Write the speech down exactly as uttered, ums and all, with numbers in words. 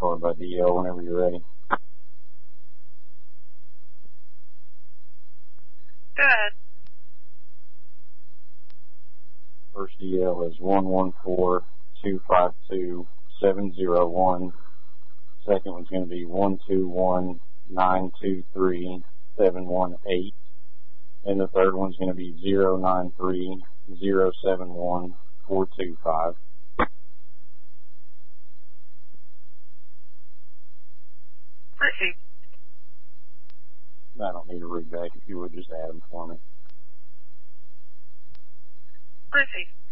card by D L whenever you're ready. Go ahead. First D L is one one four two five two seven zero one. Second one's going to be one two one nine two three seven one eight. And the third one's going to be zero nine three zero seven one four two five. Proceed. I don't need to read back. If you would just add them for me. Proceed.